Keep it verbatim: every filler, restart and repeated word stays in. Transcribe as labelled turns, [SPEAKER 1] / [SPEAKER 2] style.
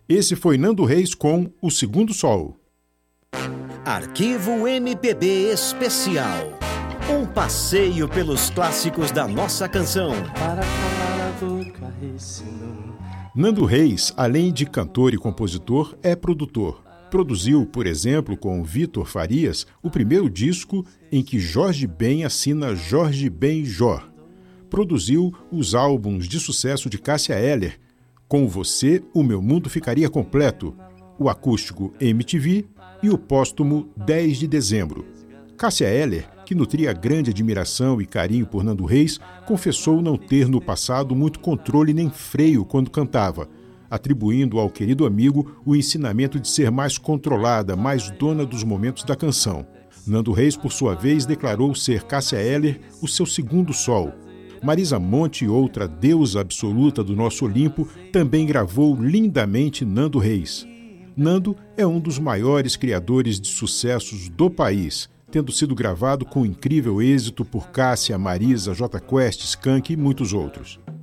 [SPEAKER 1] Esse foi Nando Reis com O Segundo Sol.
[SPEAKER 2] Arquivo M P B Especial. Um passeio pelos clássicos da nossa canção.
[SPEAKER 3] Para calar a boca, esse não.
[SPEAKER 1] Nando Reis, além de cantor e compositor, é produtor. Produziu, por exemplo, com Vitor Farias, o primeiro disco em que Jorge Ben assina Jorge Ben Jor. Produziu os álbuns de sucesso de Cássia Eller, Com Você, O Meu Mundo Ficaria Completo, o acústico M T V e o póstumo dez de dezembro. Cássia Eller, que nutria grande admiração e carinho por Nando Reis, confessou não ter no passado muito controle nem freio quando cantava, atribuindo ao querido amigo o ensinamento de ser mais controlada, mais dona dos momentos da canção. Nando Reis, por sua vez, declarou ser Cássia Eller o seu segundo sol. Marisa Monte, outra deusa absoluta do nosso Olimpo, também gravou lindamente Nando Reis. Nando é um dos maiores criadores de sucessos do país, tendo sido gravado com incrível êxito por Cássia, Marisa, Jota Quest, Skank e muitos outros.